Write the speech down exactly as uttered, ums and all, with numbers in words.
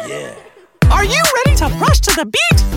Yeah. Are you ready to rush to the beat?